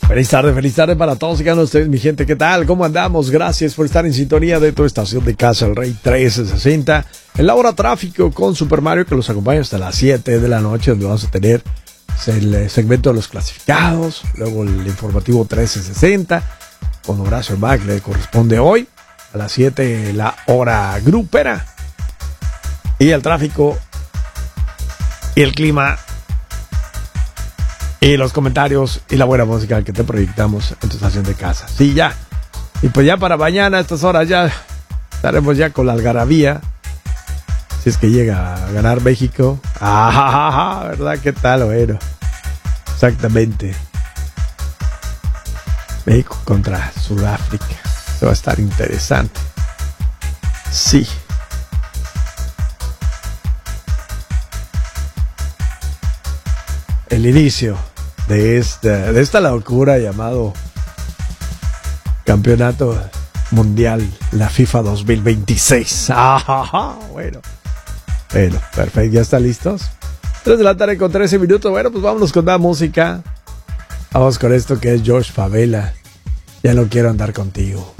Feliz tarde para todos y cada uno de ustedes, mi gente. ¿Qué tal? ¿Cómo andamos? Gracias por estar en sintonía de tu estación de casa, el Rey 1360. En la hora tráfico con Super Mario, que los acompaña hasta las 7 de la noche, donde vamos a tener el segmento de los clasificados, luego el informativo 1360, con Horacio Mac, le corresponde hoy a las 7 la hora grupera. Y el tráfico y el clima y los comentarios y la buena música que te proyectamos en tu estación de casa. Sí, ya. Y pues ya para mañana a estas horas ya estaremos ya con la algarabía. Si es que llega a ganar México. ¿Verdad? ¿Qué tal? Bueno, exactamente. México contra Sudáfrica. Eso va a estar interesante. Sí. El inicio de esta locura llamado Campeonato Mundial, la FIFA 2026. Bueno, perfecto, ¿ya están listos? 3 de la tarde con 13 minutos. Bueno, pues vámonos con la música. Vamos con esto que es George Favela. Ya no quiero andar contigo.